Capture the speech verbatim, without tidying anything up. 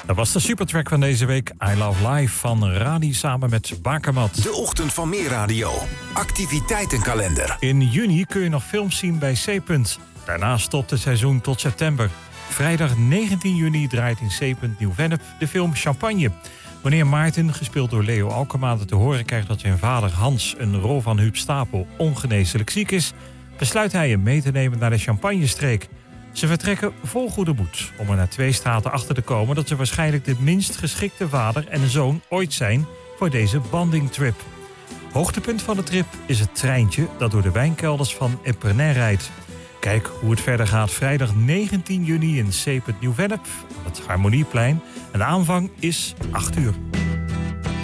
Dat was de supertrack van deze week. I Love Life van Radi samen met Bakermat. De ochtend van Meer Radio. Activiteitenkalender. In juni kun je nog films zien bij C-Punt. Daarna stopt het seizoen tot september. Vrijdag negentien juni draait in C-Punt Nieuw-Vennep de film Champagne. Wanneer Maarten, gespeeld door Leo Alkemade, te horen krijgt dat zijn vader Hans, een rol van Huub Stapel, ongeneeslijk ziek is, besluit hij hem mee te nemen naar de Champagnestreek. Ze vertrekken vol goede moed om er na twee straten achter te komen dat ze waarschijnlijk de minst geschikte vader en zoon ooit zijn voor deze bandingtrip. Hoogtepunt van de trip is het treintje dat door de wijnkelders van Epernay rijdt. Kijk hoe het verder gaat vrijdag negentien juni in C-Punt Nieuw-Vennep, op het Harmonieplein. En de aanvang is acht uur.